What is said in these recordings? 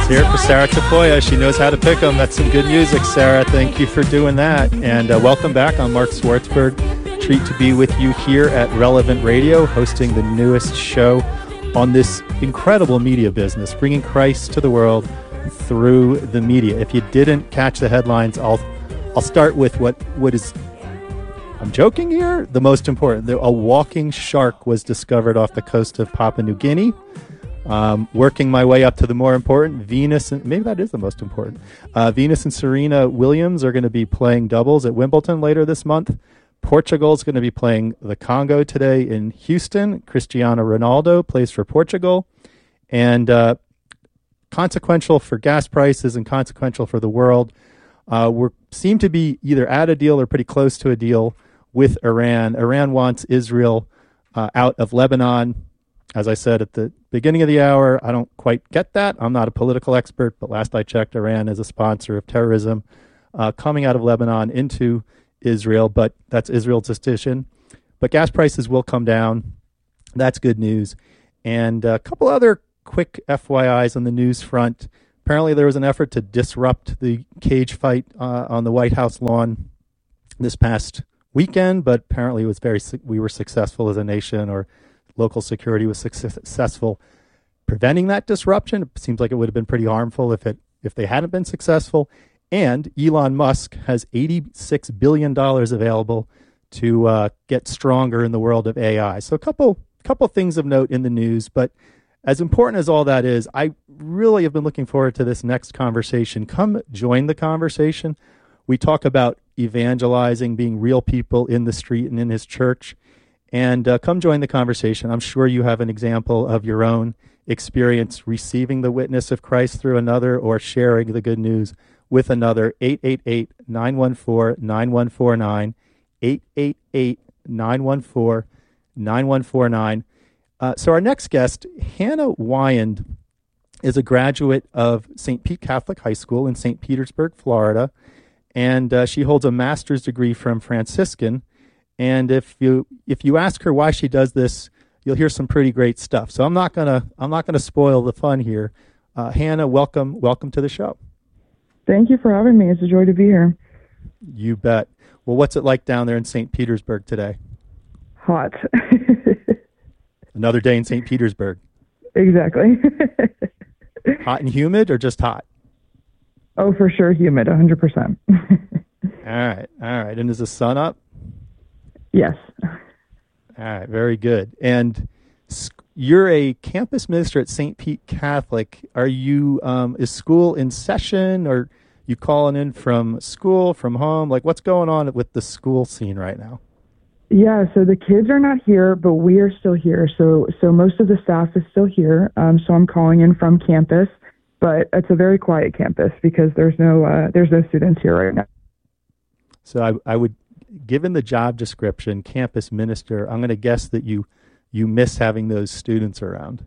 Here for Sarah Tafoya. She knows how to pick them. That's some good music, Sarah. Thank you for doing that. And welcome back. I'm Mark Swartzberg. Treat to be with you here at Relevant Radio, hosting the newest show on this incredible media business, bringing Christ to the world through the media. If you didn't catch the headlines, I'll start with what is, I'm joking here, the most important. A walking shark was discovered off the coast of Papua New Guinea. Working my way up to the more important, Venus, and maybe that is the most important. Venus and Serena Williams are going to be playing doubles at Wimbledon later this month. Portugal is going to be playing the Congo today in Houston. Cristiano Ronaldo plays for Portugal. And consequential for gas prices and consequential for the world, we seem to be either at a deal or pretty close to a deal with Iran. Iran wants Israel out of Lebanon. As I said at the beginning of the hour, I don't quite get that. I'm not a political expert, but last I checked, Iran is a sponsor of terrorism coming out of Lebanon into Israel, but that's Israel's decision. But gas prices will come down. That's good news. And a couple other quick FYIs on the news front. Apparently there was an effort to disrupt the cage fight on the White House lawn this past weekend, but apparently we were successful as a nation, or local security was successful preventing that disruption. It seems like it would have been pretty harmful if they hadn't been successful. And Elon Musk has $86 billion available to get stronger in the world of AI. So a couple things of note in the news, but as important as all that is, I really have been looking forward to this next conversation. Come join the conversation. We talk about evangelizing, being real people in the street and in his church. And come join the conversation. I'm sure you have an example of your own experience receiving the witness of Christ through another or sharing the good news with another. 888-914-9149, 888-914-9149. So our next guest, Hannah Wyand, is a graduate of St. Pete Catholic High School in St. Petersburg, Florida, and she holds a master's degree from Franciscan. And if you ask her why she does this, you'll hear some pretty great stuff. So I'm not gonna spoil the fun here. Hannah, welcome to the show. Thank you for having me. It's a joy to be here. You bet. Well, what's it like down there in St. Petersburg today? Hot. Another day in St. Petersburg. Exactly. Hot and humid, or just hot? Oh, for sure, humid, 100%. All right. And is the sun up? Yes. All right, very good. And you're a campus minister at St. Pete Catholic. Are you, is school in session, or you calling in from school, from home? Like, what's going on with the school scene right now? Yeah, so the kids are not here, but we are still here. So most of the staff is still here. So I'm calling in from campus, but it's a very quiet campus because there's no students here right now. So I would, given the job description, campus minister, I'm going to guess that you miss having those students around.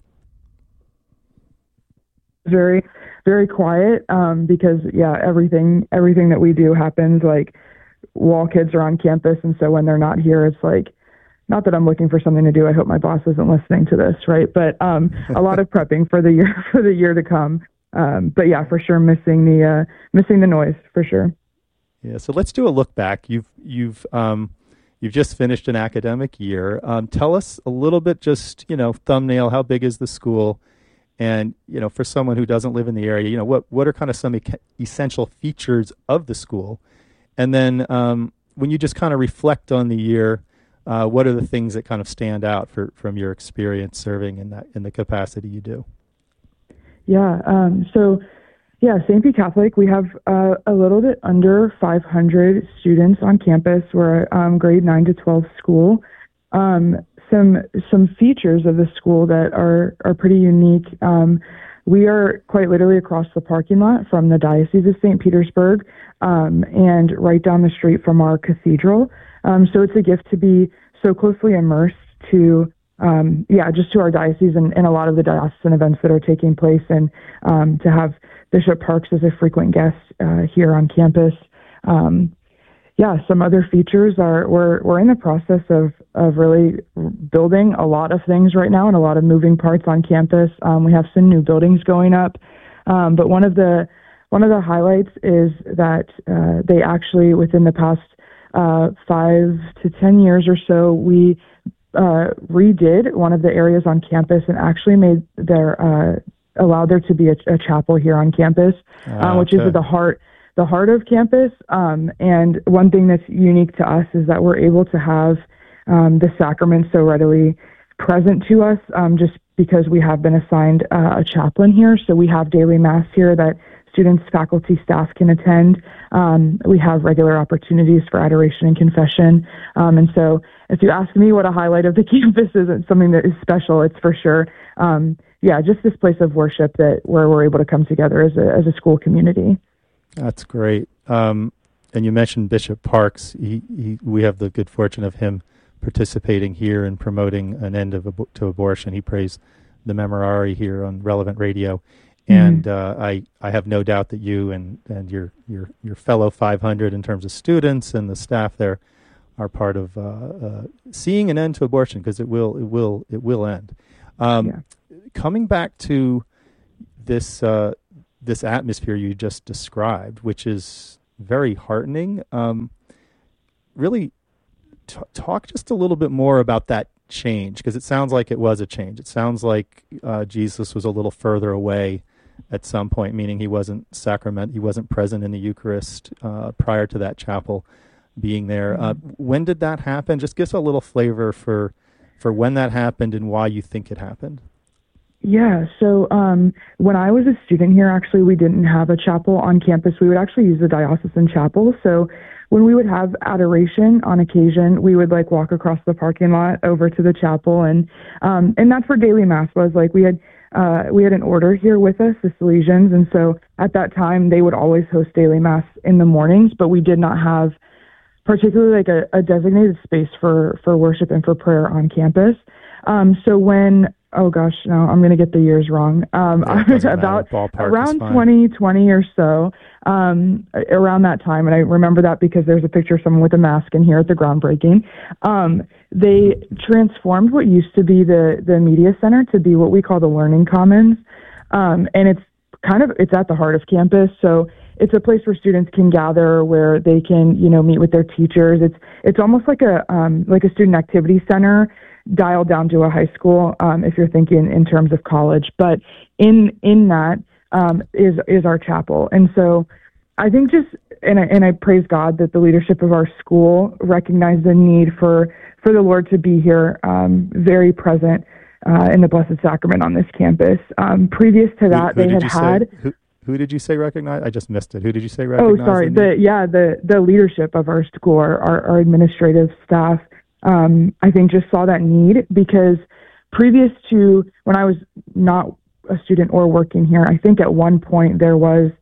Very, very quiet because, yeah, everything that we do happens like while kids are on campus. And so when they're not here, it's like, not that I'm looking for something to do. I hope my boss isn't listening to this, right? But a lot of prepping for the year to come. But yeah, for sure, missing the noise for sure. Yeah, so let's do a look back. You've just finished an academic year. Tell us a little bit, just thumbnail. How big is the school? And for someone who doesn't live in the area, what are kind of some essential features of the school? And then when you just kind of reflect on the year, what are the things that kind of stand out from your experience serving in the capacity you do? Yeah. St. Pete Catholic, we have a little bit under 500 students on campus. We're a grade 9 to 12 school. Some features of the school that are pretty unique. We are quite literally across the parking lot from the Diocese of St. Petersburg and right down the street from our cathedral. So it's a gift to be so closely immersed to just to our diocese and a lot of the diocesan events that are taking place, and to have Bishop Parks as a frequent guest here on campus. Some other features are we're in the process of really building a lot of things right now and a lot of moving parts on campus. We have some new buildings going up. But one of the highlights is that they actually, within the past 5 to 10 years or so, we redid one of the areas on campus and actually made allowed there to be a chapel here on campus, which is at the heart of campus. And one thing that's unique to us is that we're able to have the sacrament so readily present to us, just because we have been assigned a chaplain here. So we have daily mass here that students, faculty, staff can attend. We have regular opportunities for adoration and confession. And so if you ask me what a highlight of the campus is, it's something that is special, it's for sure. Just this place of worship where we're able to come together as a school community. That's great. And you mentioned Bishop Parks. We have the good fortune of him participating here in promoting an end to abortion. He prays the Memorare here on Relevant Radio. And I have no doubt that you and your fellow 500 in terms of students and the staff there are part of seeing an end to abortion, because it will end. Coming back to this atmosphere you just described, which is very heartening. Really, talk just a little bit more about that change, because it sounds like it was a change. It sounds like Jesus was a little further away at some point, meaning he wasn't present in the Eucharist prior to that chapel being there. When did that happen? Just give us a little flavor for when that happened and why you think it happened. Yeah, so when I was a student here, actually, we didn't have a chapel on campus. We would actually use the diocesan chapel. So when we would have adoration on occasion, we would walk across the parking lot over to the chapel, and that's where daily mass was. We had an order here with us, the Salesians, and so at that time they would always host daily mass in the mornings, but we did not have particularly a designated space for worship and for prayer on campus. So when, oh gosh, no, I'm going to get the years wrong. About around 2020 or so, around that time, and I remember that because there's a picture of someone with a mask in here at the groundbreaking. They transformed what used to be the media center to be what we call the Learning Commons, and it's at the heart of campus. So it's a place where students can gather, where they can meet with their teachers. It's almost like a student activity center dialed down to a high school, if you're thinking in terms of college. But in that is our chapel. And so I think and I praise God that the leadership of our school recognized the need for the Lord to be here, very present in the Blessed Sacrament on this campus. Previous to that, who did you say recognize? I just missed it. Who did you say recognize? Oh, sorry. The leadership of our school, our administrative staff, I think just saw that need, because previous to when I was not a student or working here, I think at one point there was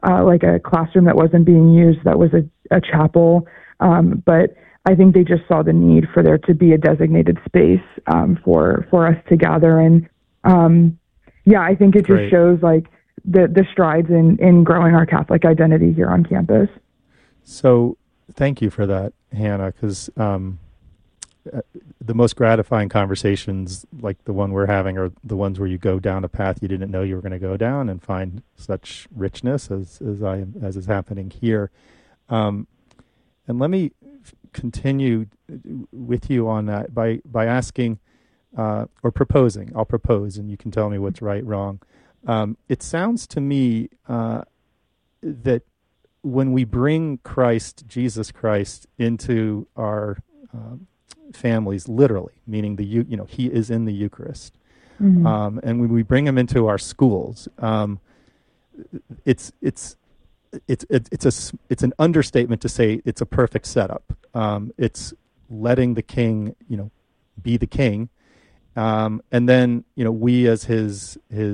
a classroom that wasn't being used that was a chapel, but I think they just saw the need for there to be a designated space for us to gather. And I think it just shows the strides in growing our Catholic identity here on campus. So thank you for that, Hannah, because the most gratifying conversations like the one we're having are the ones where you go down a path you didn't know you were going to go down and find such richness as is happening here. And let me continue with you on that by asking or proposing. I'll propose, and you can tell me what's right, wrong. It sounds to me that when we bring Jesus Christ into our families, literally, meaning he is in the Eucharist, and when we bring him into our schools, it's an understatement to say it's a perfect setup. It's letting the King, be the King. And then, we as his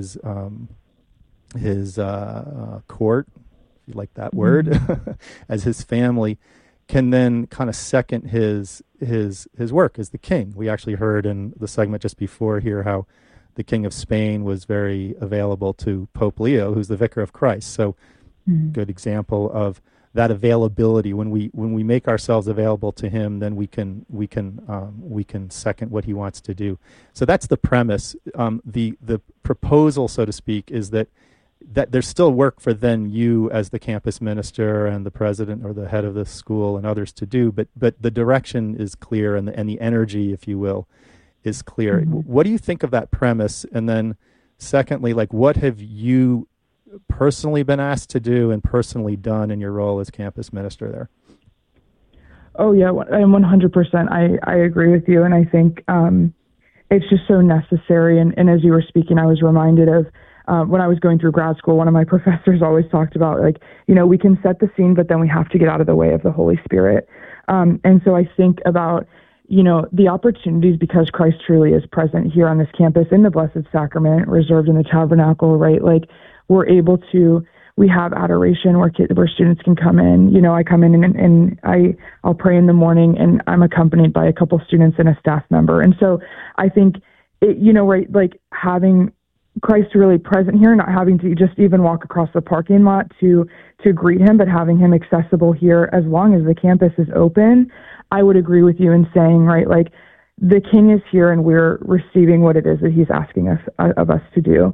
court, if you like that word, as his family, can then kind of second his work as the king. We actually heard in the segment just before here how the King of Spain was very available to Pope Leo, who's the Vicar of Christ. So, good example of that availability. When we make ourselves available to him, then we can second what he wants to do. So that's the premise. The proposal, so to speak, is that that there's still work for then you as the campus minister and the president or the head of the school and others to do, but the direction is clear, and the energy, if you will, is clear. Mm-hmm. What do you think of that premise? And then secondly, like, what have you personally been asked to do and personally done in your role as campus minister there? Oh yeah, I'm 100%. I agree with you, and I think it's just so necessary. And as you were speaking, I was reminded of when I was going through grad school, one of my professors always talked about, like, we can set the scene, but then we have to get out of the way of the Holy Spirit. And so I think about, the opportunities, because Christ truly is present here on this campus in the Blessed Sacrament, reserved in the tabernacle, right? Like, we have adoration where students can come in. I come in and I'll pray in the morning, and I'm accompanied by a couple students and a staff member. And so I think, right, like having Christ really present here, not having to just even walk across the parking lot to greet him, but having him accessible here as long as the campus is open. I would agree with you in saying, right, like, the King is here and we're receiving what it is that he's asking us of us to do.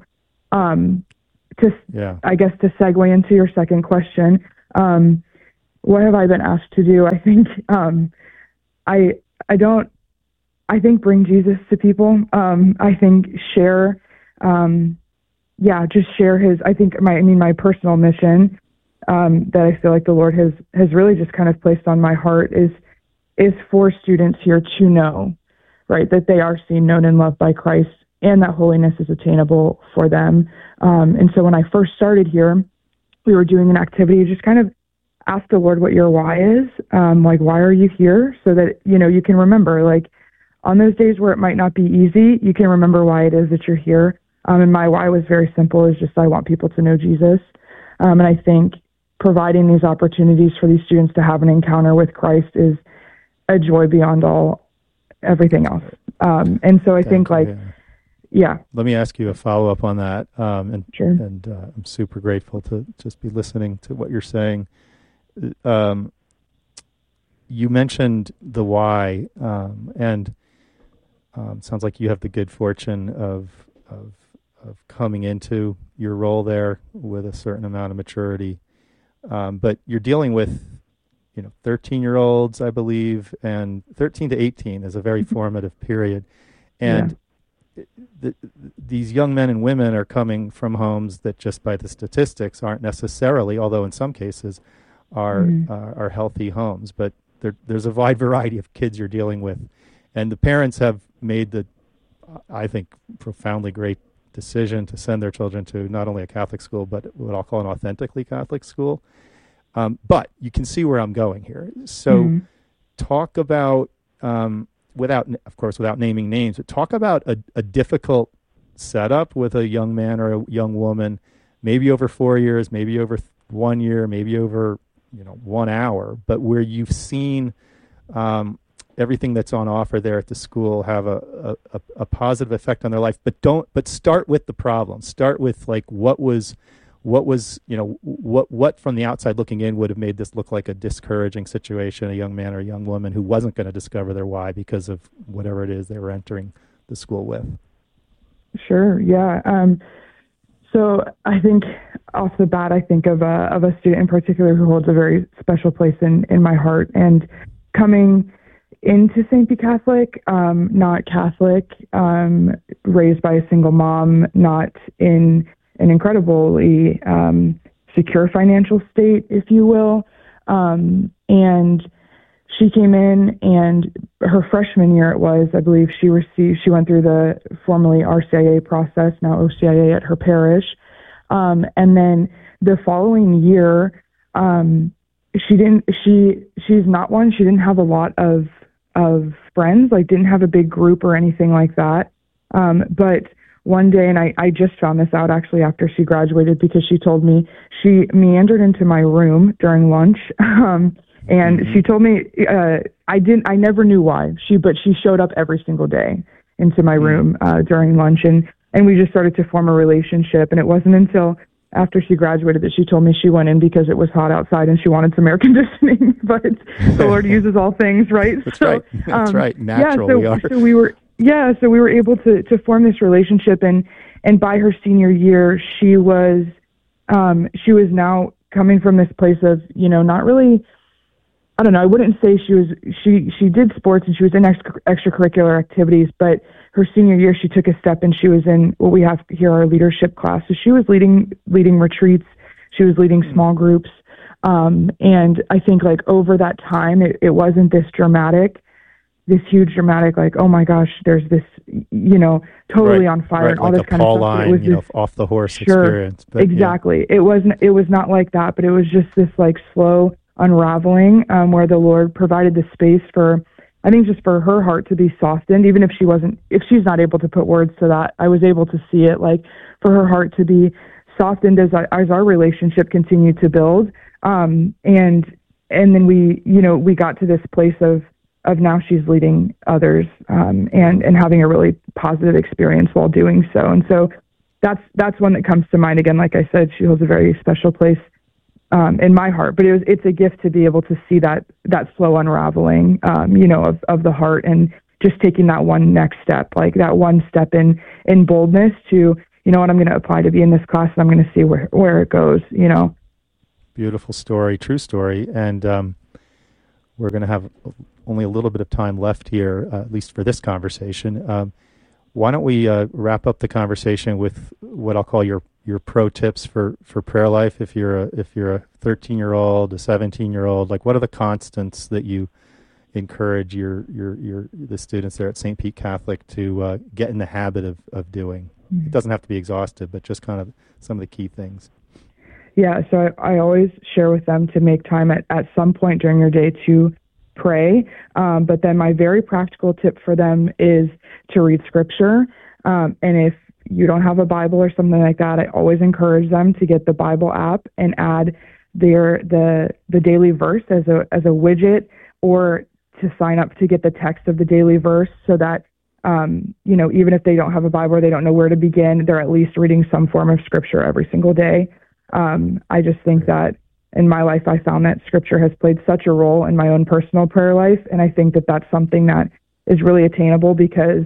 I guess to segue into your second question, what have I been asked to do? I think I think bring Jesus to people. I think share, just share his. I think my personal mission that I feel like the Lord has really just kind of placed on my heart is for students here to know, right, that they are seen, known, and loved by Christ, and that holiness is attainable for them. And so when I first started here, we were doing an activity, just kind of ask the Lord what your why is, like, why are you here? So that, you can remember, like, on those days where it might not be easy, you can remember why it is that you're here. And my why was very simple, is just I want people to know Jesus. And I think providing these opportunities for these students to have an encounter with Christ is a joy beyond everything else. And so I think, like, yeah. Let me ask you a follow-up on that. Sure. And I'm super grateful to just be listening to what you're saying. You mentioned the why, and sounds like you have the good fortune of coming into your role there with a certain amount of maturity. But you're dealing with, 13-year-olds, I believe, and 13 to 18 is a very formative period. And these young men and women are coming from homes that, just by the statistics, aren't necessarily, although in some cases are healthy homes. But there's a wide variety of kids you're dealing with. And the parents have made the, I think, profoundly great decision to send their children to not only a Catholic school, but what I'll call an authentically Catholic school. But you can see where I'm going here. So talk about, without naming names, but talk about a difficult setup with a young man or a young woman, maybe over 4 years, maybe over 1 year, maybe over 1 hour, but where you've seen everything that's on offer there at the school have a positive effect on their life. But start with the problem. Start with, like, what from the outside looking in would have made this look like a discouraging situation, a young man or a young woman who wasn't going to discover their why because of whatever it is they were entering the school with. Sure. Yeah. So I think off the bat, I think of a student in particular who holds a very special place in my heart, and coming into St. Pete Catholic, not Catholic, raised by a single mom, not in an incredibly secure financial state, if you will. And she came in, and her freshman year, it was, I believe, she went through the formerly RCIA process, now OCIA at her parish. And then the following year, she didn't have a lot of friends, like didn't have a big group or anything like that. But one day, and I just found this out actually after she graduated, because she told me, she meandered into my room during lunch, and she told me, I never knew why, but she showed up every single day into my room during lunch, and we just started to form a relationship. And it wasn't until after she graduated that she told me she went in because it was hot outside and she wanted some air conditioning. But the Lord uses all things, right? That's right. Natural, we are. So we were able to form this relationship, and by her senior year, she was she was now coming from this place of, not really, I don't know, I wouldn't say she did sports and she was in extracurricular activities, but her senior year, she took a step and she was in what we have here, our leadership class. So she was leading retreats. She was leading small groups. And I think like over that time, it wasn't this huge dramatic, like, oh my gosh, there's this, totally on fire and all like this kind of stuff. Line, it was this, off the horse experience. But exactly. Yeah. It was not like that, but it was just this like slow unraveling, where the Lord provided the space for, I think, just for her heart to be softened, even if she's not able to put words to that. I was able to see it, like for her heart to be softened as our relationship continued to build. And then we got to this place of now she's leading others, and having a really positive experience while doing so. And so that's one that comes to mind. Again, like I said, she holds a very special place in my heart, but it's a gift to be able to see that slow unraveling, of the heart, and just taking that one next step, like that one step in boldness to, what I'm going to apply to be in this class, and I'm going to see where it goes, Beautiful story, true story. And we're going to have only a little bit of time left here, at least for this conversation. Why don't we wrap up the conversation with what I'll call your pro tips for prayer life? If you're a 13-year-old, a 17-year-old, like what are the constants that you encourage the students there at St. Pete Catholic to get in the habit of doing? Mm-hmm. It doesn't have to be exhaustive, but just kind of some of the key things. Yeah, so I always share with them to make time at some point during your day to pray. But then my very practical tip for them is to read scripture. And if you don't have a Bible or something like that, I always encourage them to get the Bible app and add the daily verse as a widget, or to sign up to get the text of the daily verse, so that even if they don't have a Bible or they don't know where to begin, they're at least reading some form of scripture every single day. I just think that in my life, I found that scripture has played such a role in my own personal prayer life. And I think that that's something that is really attainable, because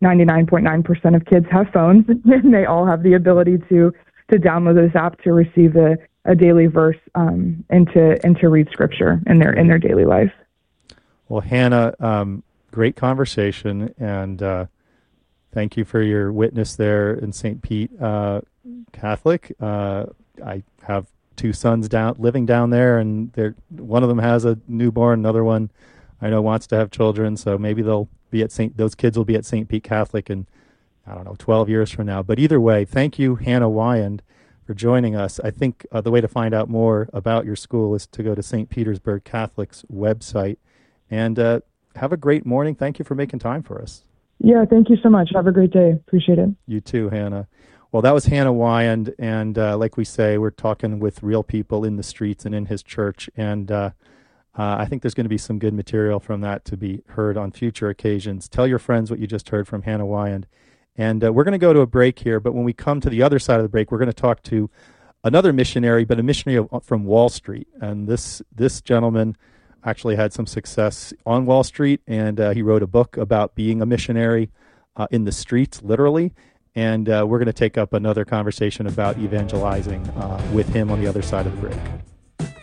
99.9% of kids have phones and they all have the ability to download this app to receive a daily verse, and to read scripture in their daily life. Well, Hannah, great conversation, and thank you for your witness there in St. Pete Catholic. I have two sons living down there, and one of them has a newborn, another one I know wants to have children, so maybe those kids will be at St. Pete Catholic in, 12 years from now. But either way, thank you, Hannah Wyand, for joining us. I think the way to find out more about your school is to go to St. Petersburg Catholic's website. And have a great morning. Thank you for making time for us. Yeah, thank you so much. Have a great day. Appreciate it. You too, Hannah. Well, that was Hannah Wyand, and like we say, we're talking with real people in the streets and in his church, and I think there's going to be some good material from that to be heard on future occasions. Tell your friends what you just heard from Hannah Wyand, and we're going to go to a break here, but when we come to the other side of the break, we're going to talk to another missionary, but a missionary from Wall Street, and this gentleman actually had some success on Wall Street, and he wrote a book about being a missionary in the streets, literally. And we're going to take up another conversation about evangelizing with him on the other side of the break.